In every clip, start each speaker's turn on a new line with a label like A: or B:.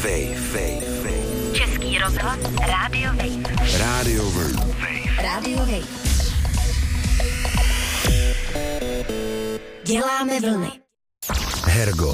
A: Wave.
B: Český rozhlas Radio Wave.
A: Radio Wave.
B: Radio Wave. Děláme vlny.
A: Hergot.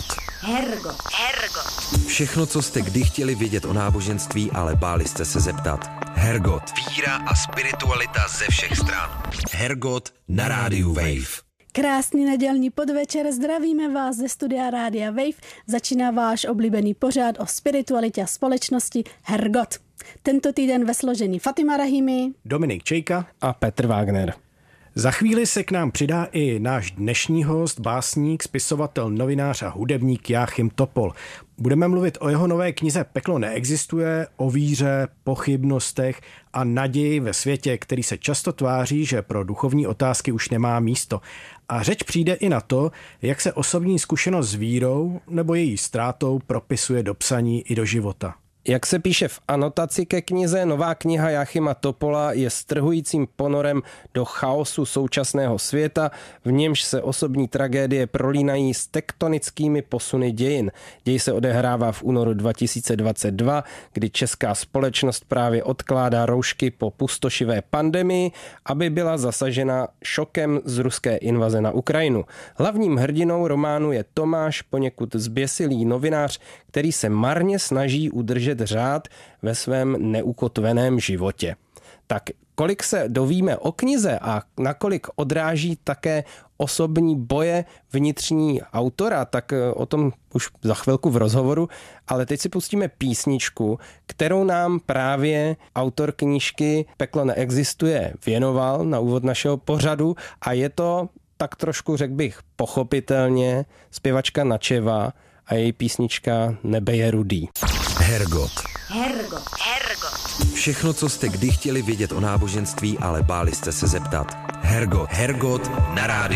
C: Všechno, co jste kdy chtěli vědět o náboženství, ale báli jste se zeptat. Hergot. Víra a spiritualita ze všech stran. Hergot na rádiu Wave.
D: Krásný nedělní podvečer, zdravíme vás ze studia Rádia Wave. Začíná váš oblíbený pořad o spiritualitě a společnosti Hergot. Tento týden ve složení Fatima Rahimi,
E: Dominik Čejka a Petr Wagner. Za chvíli se k nám přidá i náš dnešní host, básník, spisovatel, novinář a hudebník Jáchym Topol. Budeme mluvit o jeho nové knize Peklo neexistuje, o víře, pochybnostech a naději ve světě, který se často tváří, že pro duchovní otázky už nemá místo. A řeč přijde i na to, jak se osobní zkušenost s vírou nebo její ztrátou propisuje do psaní i do života.
F: Jak se píše v anotaci ke knize, nová kniha Jáchyma Topola je strhujícím ponorem do chaosu současného světa, v němž se osobní tragédie prolínají s tektonickými posuny dějin. Děj se odehrává v únoru 2022, kdy česká společnost právě odkládá roušky po pustošivé pandemii, aby byla zasažena šokem z ruské invaze na Ukrajinu. Hlavním hrdinou románu je Tomáš, poněkud zběsilý novinář, který se marně snaží udržet řád ve svém neukotveném životě. Tak kolik se dovíme o knize a nakolik odráží také osobní boje vnitřní autora, tak o tom už za chvilku v rozhovoru, ale teď si pustíme písničku, kterou nám právě autor knížky Peklo neexistuje věnoval na úvod našeho pořadu a je to tak trošku, řekl bych, pochopitelně zpěvačka Načeva a její písnička Nebe je rudý.
C: Hergot. Všechno, co jste kdy chtěli vědět o náboženství, ale báli jste se zeptat. Hergot na rádiu